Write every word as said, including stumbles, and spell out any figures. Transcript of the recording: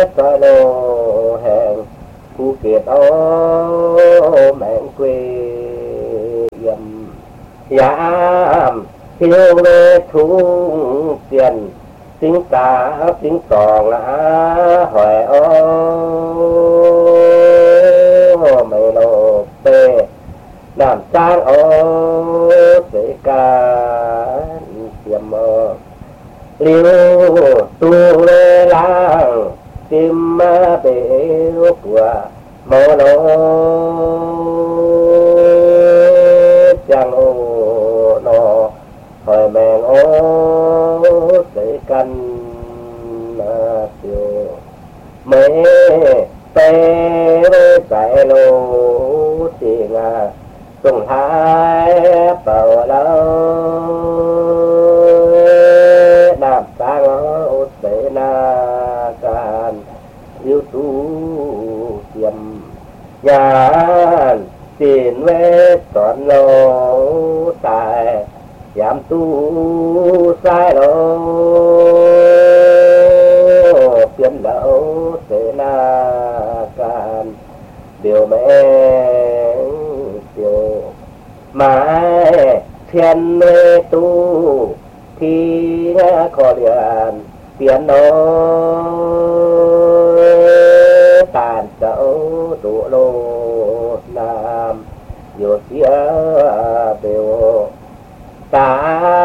Coi lô hẹn Phu Kiệt ô mẹn quê dầm Giảm Hiếu lê thúng tiền Tính cả tính còn là hỏi ô mày lô bê làm trang ô sẽ ca tiềm mơ liêu tu lê lang tim bể của mơ lô chẳng ô nó hỏi mèn ô sẽ căn tiêu mấy tê chạy lô tiền à cùng hai bờ lâu đàm sang ở tệ na can yêu tu tiềm nhà tiền về toàn lô tài giảm tu sai lô tiền lỗ tệ na can điều mẹ điều mãi thiên mê tu thì có liền tiền đó